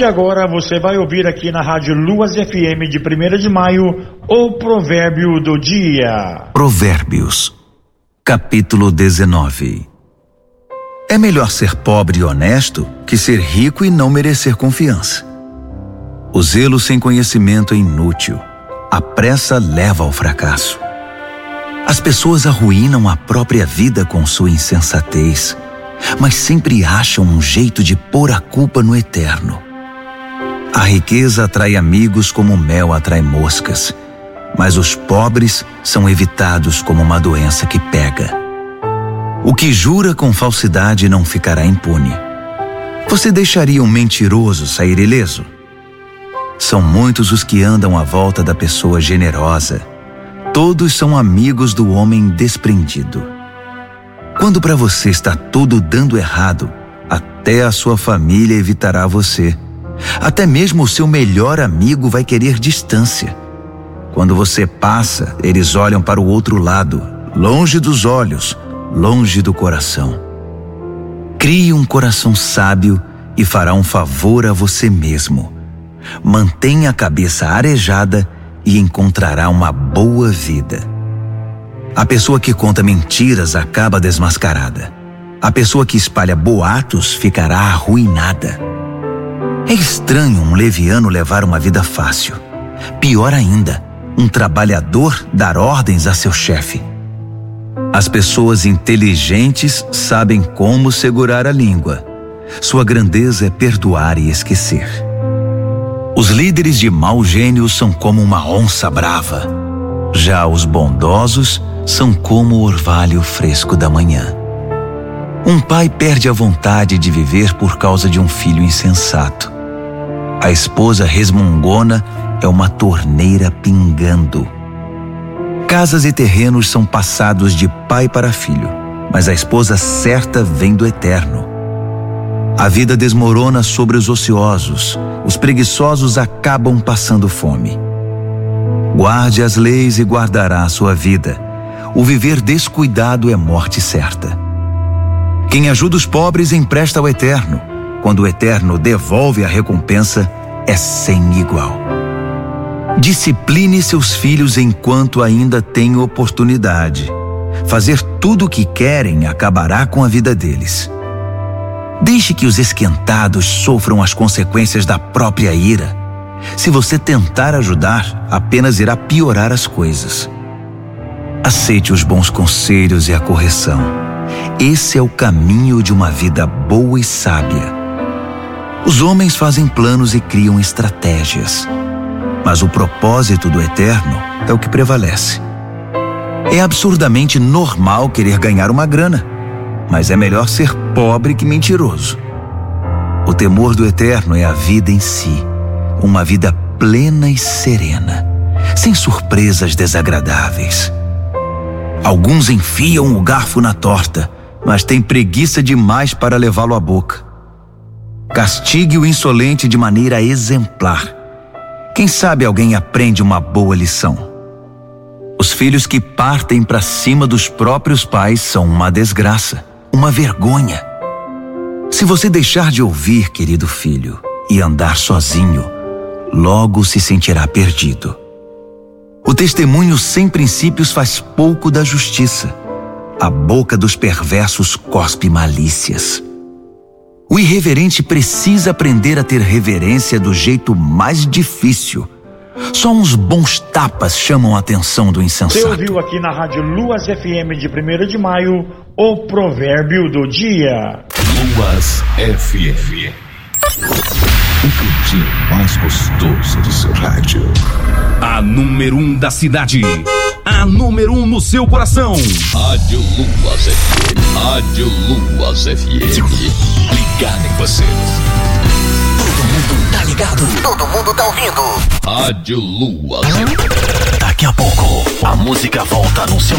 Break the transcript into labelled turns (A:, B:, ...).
A: de agora você vai ouvir aqui na Rádio Luas FM de 1º de maio o provérbio do dia.
B: Provérbios, capítulo 19. É melhor ser pobre e honesto que ser rico e não merecer confiança. O zelo sem conhecimento é inútil. A pressa leva ao fracasso. As pessoas arruinam a própria vida com sua insensatez, mas sempre acham um jeito de pôr a culpa no eterno. A riqueza atrai amigos como o mel atrai moscas, mas os pobres são evitados como uma doença que pega. O que jura com falsidade não ficará impune. Você deixaria um mentiroso sair ileso? São muitos os que andam à volta da pessoa generosa. Todos são amigos do homem desprendido. Quando para você está tudo dando errado, até a sua família evitará você. Até mesmo o seu melhor amigo vai querer distância. Quando você passa, eles olham para o outro lado, longe dos olhos, longe do coração. Crie um coração sábio e fará um favor a você mesmo. Mantenha a cabeça arejada e encontrará uma boa vida. A pessoa que conta mentiras acaba desmascarada. A pessoa que espalha boatos ficará arruinada. É estranho um leviano levar uma vida fácil. Pior ainda, um trabalhador dar ordens a seu chefe. As pessoas inteligentes sabem como segurar a língua. Sua grandeza é perdoar e esquecer. Os líderes de mau gênio são como uma onça brava. Já os bondosos são como o orvalho fresco da manhã. Um pai perde a vontade de viver por causa de um filho insensato. A esposa resmungona é uma torneira pingando. Casas e terrenos são passados de pai para filho, mas a esposa certa vem do eterno. A vida desmorona sobre os ociosos. Os preguiçosos acabam passando fome. Guarde as leis e guardará a sua vida. O viver descuidado é morte certa. Quem ajuda os pobres empresta ao eterno. Quando o eterno devolve a recompensa, é sem igual. Discipline seus filhos enquanto ainda tem oportunidade. Fazer tudo o que querem acabará com a vida deles. Deixe que os esquentados sofram as consequências da própria ira. Se você tentar ajudar, apenas irá piorar as coisas. Aceite os bons conselhos e a correção. Esse é o caminho de uma vida boa e sábia. Os homens fazem planos e criam estratégias, mas o propósito do eterno é o que prevalece. É absurdamente normal querer ganhar uma grana, mas é melhor ser pobre que mentiroso. O temor do eterno é a vida em si, uma vida plena e serena, sem surpresas desagradáveis. Alguns enfiam o garfo na torta, mas têm preguiça demais para levá-lo à boca. Castigue o insolente de maneira exemplar. Quem sabe alguém aprende uma boa lição. Os filhos que partem para cima dos próprios pais são uma desgraça, uma vergonha. Se você deixar de ouvir, querido filho, e andar sozinho, logo se sentirá perdido. O testemunho sem princípios faz pouco da justiça. A boca dos perversos cospe malícias. O irreverente precisa aprender a ter reverência do jeito mais difícil. Só uns bons tapas chamam a atenção do insensato.
A: Você ouviu aqui na Rádio Luas FM de 1º de maio o provérbio do dia.
C: Luas FM. O cantinho mais gostoso do seu rádio.
D: A número 1 da cidade. A número 1 no seu coração.
C: Rádio Luas FM. Rádio Luas FM. Ligado em você.
E: Todo mundo tá ligado. Todo mundo tá ouvindo.
C: Rádio Luas.
E: Daqui a pouco, a música volta no seu